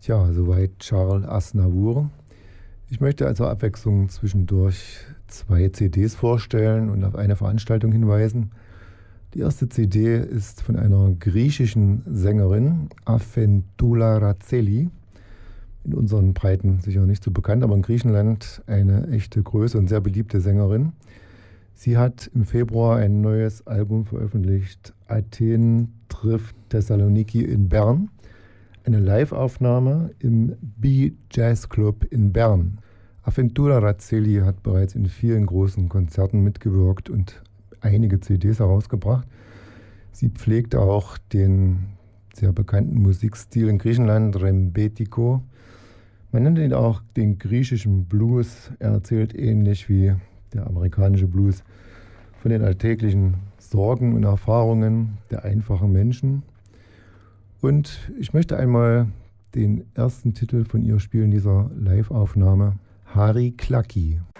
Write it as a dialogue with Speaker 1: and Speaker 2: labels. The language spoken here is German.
Speaker 1: Tja, soweit Charles Aznavour. Ich möchte also Abwechslung zwischendurch 2 CDs vorstellen und auf eine Veranstaltung hinweisen. Die erste CD ist von einer griechischen Sängerin, Afentoula Razzeli. In unseren Breiten sicher nicht so bekannt, aber in Griechenland eine echte Größe und sehr beliebte Sängerin. Sie hat im Februar ein neues Album veröffentlicht, Athen trifft Thessaloniki in Bern. Eine Live-Aufnahme im B-Jazz Club in Bern. Afentoula Razzeli hat bereits in vielen großen Konzerten mitgewirkt und einige CDs herausgebracht. Sie pflegt auch den sehr bekannten Musikstil in Griechenland, Rembetiko. Man nennt ihn auch den griechischen Blues. Er erzählt ähnlich wie der amerikanische Blues von den alltäglichen Sorgen und Erfahrungen der einfachen Menschen. Und ich möchte einmal den ersten Titel von ihr spielen, dieser Live-Aufnahme, Hari Klaki.